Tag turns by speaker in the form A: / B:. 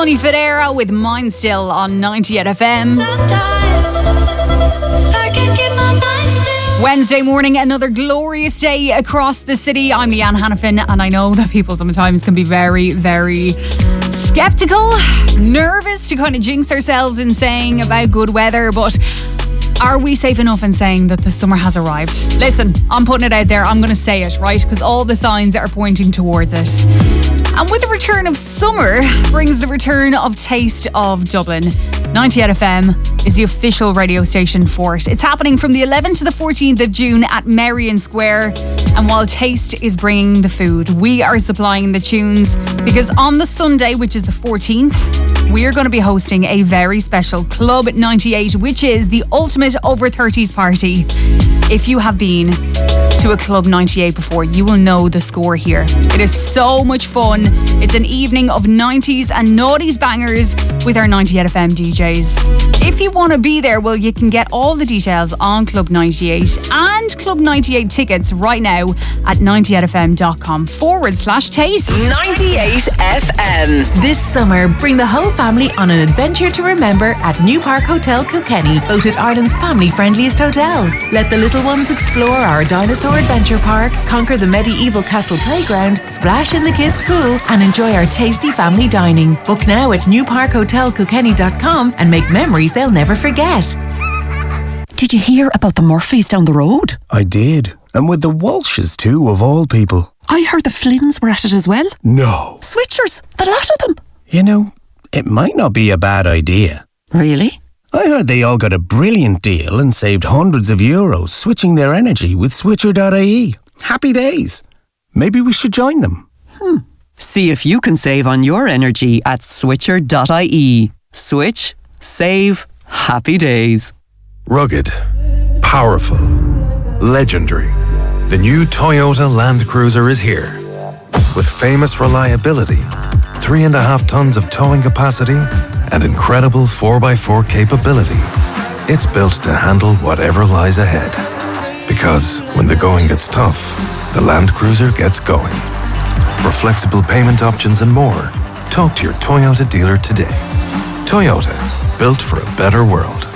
A: Tony Federa with Mind Still on 98 FM. Wednesday morning, another glorious day across the city. I'm Leanne Hannafin, and I know that people sometimes can be very, very sceptical, nervous to kind of jinx ourselves in saying about good weather, but are we safe enough in saying that the summer has arrived? Listen, I'm putting it out there. I'm going to say it, right? Because all the signs are pointing towards it. And with the return of summer brings the return of Taste of Dublin. 98 FM is the official radio station for it. It's happening from the 11th to the 14th of June at Merrion Square. And while Taste is bringing the food, we are supplying the tunes, because on the Sunday, which is the 14th, we are going to be hosting a very special Club 98, which is the ultimate over 30s party. If you have been to a Club 98 before, you will know the score here. It is so much fun. It's an evening of 90s and noughties bangers with our 98 FM DJs. If you want to be there, well, you can get all the details on Club 98 and Club 98 tickets right now at 98fm.com/taste.
B: 98 FM.
C: This summer, bring the whole family on an adventure to remember at New Park Hotel Kilkenny, voted Ireland's family-friendliest hotel. Let the little ones explore our dinosaur adventure park, conquer the medieval castle playground, splash in the kids' pool, and enjoy our tasty family dining. Book now at newparkhotelkilkenny.com and make memories they'll never forget.
D: Did you hear about the Murphys down the road?
E: I did. And with the Walshes too, of all people.
D: I heard the Flynns were at it as well.
E: No.
D: Switchers, the lot of them.
E: You know, it might not be a bad idea.
D: Really?
E: I heard they all got a brilliant deal and saved hundreds of euros switching their energy with Switcher.ie. Happy days. Maybe we should join them.
D: See if you can save on your energy at Switcher.ie. Switch, save, happy days.
F: Rugged, powerful, legendary. The new Toyota Land Cruiser is here. With famous reliability, 3.5 tons of towing capacity, and incredible 4x4 capability. It's built to handle whatever lies ahead. Because when the going gets tough, the Land Cruiser gets going. For flexible payment options and more, talk to your Toyota dealer today. Toyota, built for a better world.